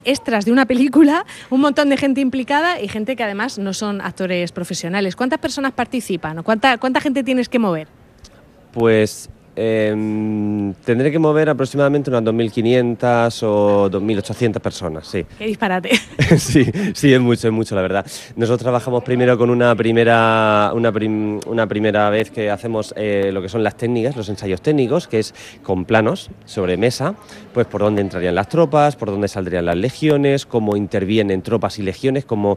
extras de una película, un montón de gente implicada y gente que además no son actores profesionales. ¿Cuántas personas participan o cuánta gente tienes que mover? Pues tendré que mover aproximadamente unas 2.500 o 2.800 personas, sí. ¡Qué disparate! Sí, es mucho, la verdad. Nosotros trabajamos primero con una primera vez que hacemos lo que son las técnicas, los ensayos técnicos, que es con planos sobre mesa, pues por dónde entrarían las tropas, por dónde saldrían las legiones, cómo intervienen tropas y legiones, cómo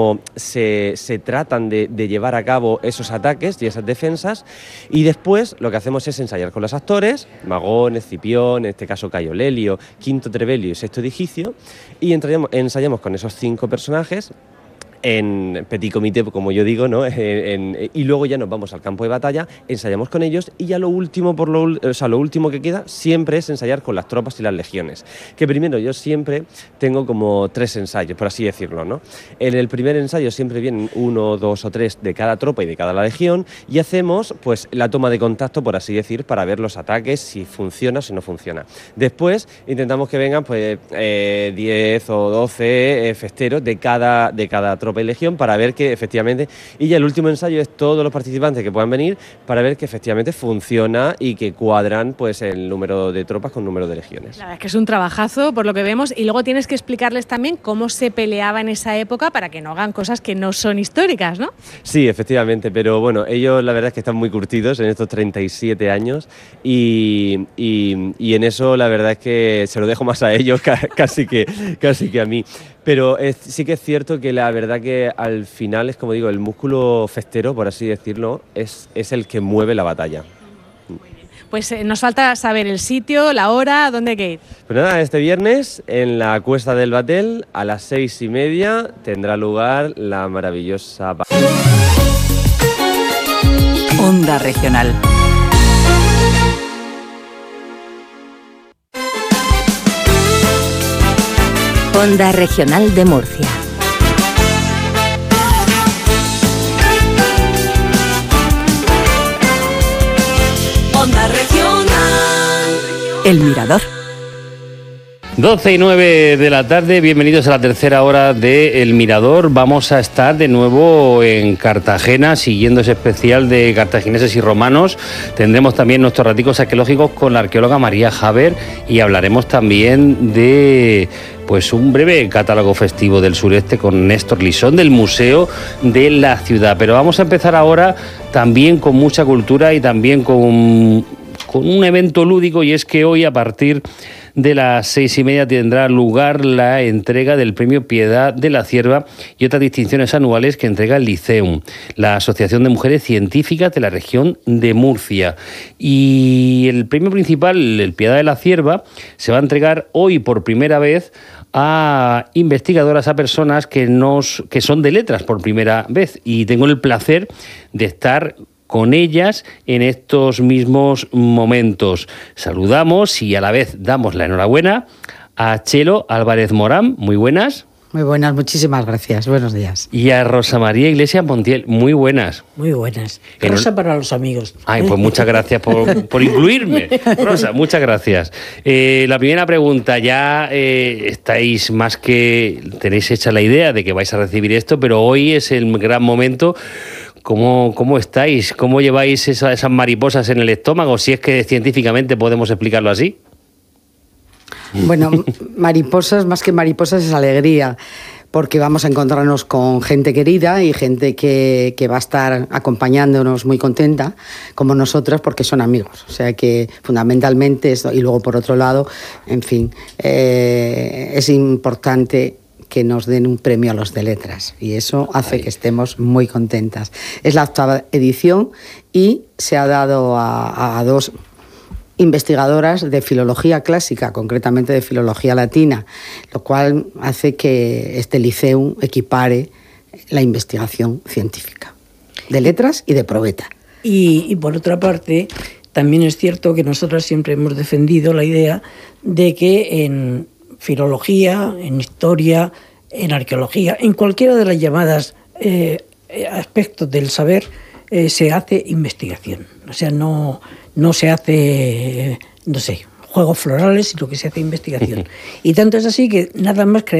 se tratan de llevar a cabo esos ataques y esas defensas, y después lo que hacemos es ensayar con los actores, Magón, Escipión, en este caso Cayo Lelio, Quinto Trebelio y Sexto Digicio, y ensayamos con esos 5 personajes en petit comité, como yo digo, ¿no? Y luego ya nos vamos al campo de batalla, ensayamos con ellos y ya lo último que queda siempre es ensayar con las tropas y las legiones. Que primero yo siempre tengo como 3 ensayos, por así decirlo, ¿no? En el primer ensayo siempre vienen 1, 2 o 3 de cada tropa y de cada legión y hacemos pues la toma de contacto, por así decir, para ver los ataques, si funciona o si no funciona. Después intentamos que vengan pues 10 o 12 festeros de cada tropa y legión para ver que efectivamente, y ya el último ensayo es todos los participantes que puedan venir para ver que efectivamente funciona y que cuadran pues el número de tropas con número de legiones. La verdad es que es un trabajazo por lo que vemos, y luego tienes que explicarles también cómo se peleaba en esa época para que no hagan cosas que no son históricas, ¿no? Sí, efectivamente, pero bueno, ellos la verdad es que están muy curtidos en estos 37 años y en eso la verdad es que se lo dejo más a ellos casi que a mí. Pero sí que es cierto que la verdad que al final es, como digo, el músculo festero, por así decirlo, es el que mueve la batalla. Pues nos falta saber el sitio, la hora, dónde hay que ir. Pues nada, este viernes en la Cuesta del Batel a las 6:30 tendrá lugar la maravillosa... Onda Regional. Onda Regional de Murcia. Onda Regional. El Mirador. 12:09 de la tarde, bienvenidos a la tercera hora de El Mirador. Vamos a estar de nuevo en Cartagena, siguiendo ese especial de cartagineses y romanos. Tendremos también nuestros raticos arqueológicos con la arqueóloga María Javer y hablaremos también de pues un breve catálogo festivo del sureste con Néstor Lisón del Museo de la Ciudad. Pero vamos a empezar ahora también con mucha cultura y también con un evento lúdico, y es que hoy a partir de las 6:30 tendrá lugar la entrega del Premio Piedad de la Cierva y otras distinciones anuales que entrega el Liceum, la Asociación de Mujeres Científicas de la región de Murcia. Y el premio principal, el Piedad de la Cierva, se va a entregar hoy por primera vez a investigadoras, a personas que son de letras por primera vez, y tengo el placer de estar con ellas en estos mismos momentos. Saludamos y a la vez damos la enhorabuena a Chelo Álvarez Morán. Muy buenas. Muy buenas, muchísimas gracias. Buenos días. Y a Rosa María Iglesias Montiel. Muy buenas. Muy buenas. Rosa para los amigos. Ay, pues muchas gracias por incluirme. Rosa, muchas gracias. La primera pregunta, ya estáis más que... tenéis hecha la idea de que vais a recibir esto, pero hoy es el gran momento. ¿Cómo estáis? ¿Cómo lleváis esas mariposas en el estómago? Si es que científicamente podemos explicarlo así. Bueno, mariposas, más que mariposas, es alegría, porque vamos a encontrarnos con gente querida y gente que va a estar acompañándonos muy contenta, como nosotras, porque son amigos. O sea que fundamentalmente esto, y luego por otro lado, en fin, es importante que nos den un premio a los de letras, y eso hace que estemos muy contentas. Es la 8ª edición y se ha dado a 2 investigadoras de filología clásica, concretamente de filología latina, lo cual hace que este Liceum equipare la investigación científica, de letras y de probeta. Y por otra parte, también es cierto que nosotras siempre hemos defendido la idea de que en filología, en historia, en arqueología, en cualquiera de las llamadas aspectos del saber, se hace investigación. O sea, no se hace, juegos florales, sino que se hace investigación. Y tanto es así que nada más